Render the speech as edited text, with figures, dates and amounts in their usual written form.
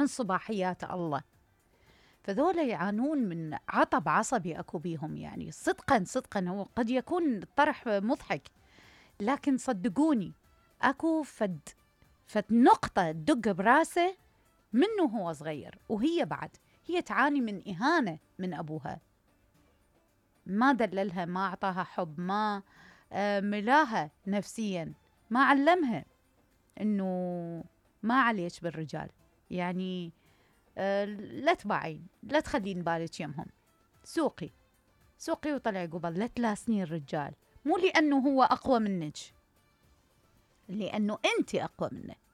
من صباحيات الله. فذولا يعانون من عطب عصبي أكو بيهم، يعني صدقا هو قد يكون الطرح مضحك، لكن صدقوني أكو فد نقطة تدق براسه منه هو صغير، وهي بعد هي تعاني من إهانة من أبوها، ما دللها، ما أعطاها حب، ما ملاها نفسيا، ما علمها إنه ما عليش بالرجال، يعني لا تباعين، لا تخلين بالك يمهم، سوقي وطلع قبل، لا تلاسني الرجال، مو لأنه هو أقوى منك، لأنه أنت أقوى منه.